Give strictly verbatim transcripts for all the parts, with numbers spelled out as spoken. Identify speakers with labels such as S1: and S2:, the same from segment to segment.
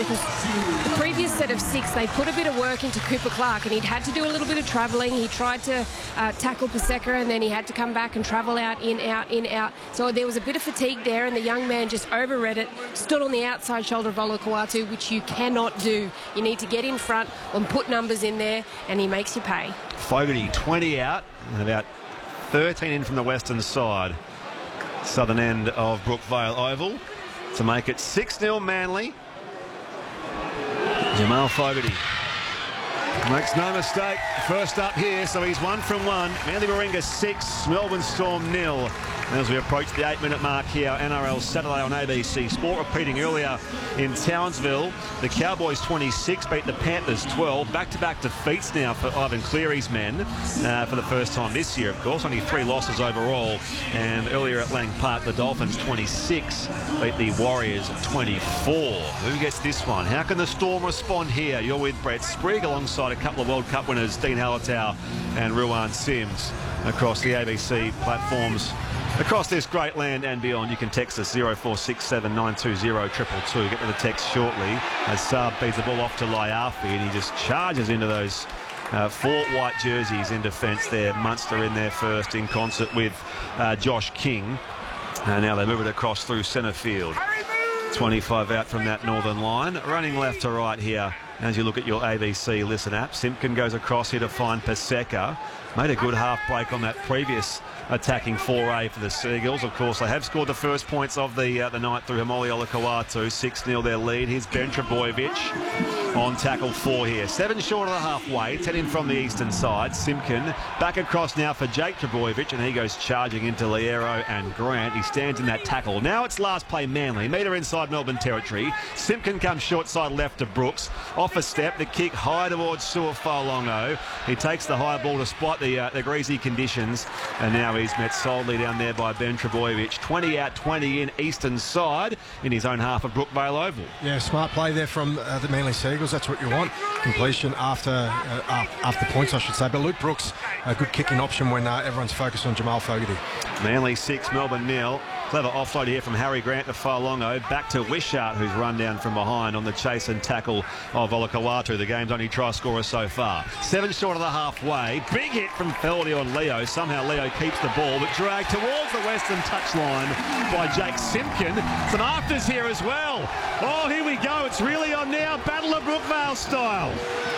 S1: because the previous set of six, they put a bit of work into Cooper Clark, and he'd had to do a little bit of travelling. He tried to uh, tackle Paseka, and then he had to come back and travel out, in, out, in, out. So there was a bit of fatigue there, and the young man just overread it, stood on the outside shoulder of Olakau'atu, which you cannot do. You need to get in front and put numbers in there, and he makes you pay.
S2: Fogarty, twenty out, and about thirteen in from the western side. Southern end of Brookvale Oval to make it six nil Manly. Jamal Fogarty makes no mistake. First up here, so he's one from one. Manly Warringah six, Melbourne Storm nil. As we approach the eight-minute mark here, N R L Saturday on A B C Sport. Repeating earlier in Townsville, the Cowboys twenty-six beat the Panthers twelve. Back-to-back defeats now for Ivan Cleary's men uh, for the first time this year, of course. Only three losses overall. And earlier at Lang Park, the Dolphins twenty-six beat the Warriors twenty-four. Who gets this one? How can the Storm respond here? You're with Brett Sprigg alongside a couple of World Cup winners, Dean Hallertau and Ruan Sims, across the A B C platforms. Across this great land and beyond. You can text us zero four six seven nine two zero two two two. Get to the text shortly as Saab feeds the ball off to Laiafi, and he just charges into those uh, four white jerseys in defence there. Munster in there first in concert with uh, Josh King. And now they move it across through centre field. twenty-five out from that northern line. Running left to right here as you look at your A B C Listen app. Simpkin goes across here to find Paseka. Made a good half break on that previous attacking four A for the Seagulls. Of course, they have scored the first points of the uh, the night through Hamoli Olakau'atu. six nil their lead. Here's Ben Trbojevic on tackle four here. Seven short of the halfway. Ten in from the eastern side. Simpkin back across now for Jake Trbojevic, and he goes charging into Liero and Grant. He stands in that tackle. Now it's last play Manly. Metre inside Melbourne territory. Simpkin comes short side left to Brooks. Off a step. The kick high towards Suafolongo. He takes the high ball despite the, uh, the greasy conditions, and now he's met solidly down there by Ben Trbojevic. twenty out, twenty in, eastern side in his own half of Brookvale Oval.
S3: Yeah, smart play there from uh, the Manly Seagulls. That's what you want. Completion after uh, after points, I should say. But Luke Brooks, a good kicking option when uh, everyone's focused on Jamal Fogarty.
S2: Manly six, Melbourne nil. Clever offload here from Harry Grant to Failongo. Back to Wishart, who's run down from behind on the chase and tackle of Olakau'atu, the game's only try scorer so far. Seven short of the halfway. Big hit from Feldy on Leo. Somehow Leo keeps the ball, but dragged towards the western touchline by Jake Simpkin. Some afters here as well. Oh, here we go. It's really on now. Battle of Brookvale style.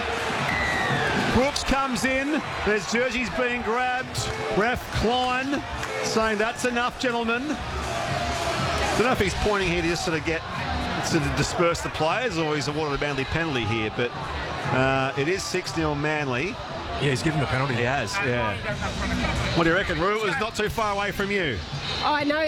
S2: Brooks comes in. There's jerseys being grabbed. Ref Klein saying that's enough, gentlemen. I don't know if he's pointing here to just sort of get to disperse the players, or he's awarded a Manly penalty here, but uh, it is six nil Manly.
S3: Yeah, he's given the penalty.
S2: He has, yeah. What do you reckon, Roo? It was not too far away from you.
S1: Oh, I know.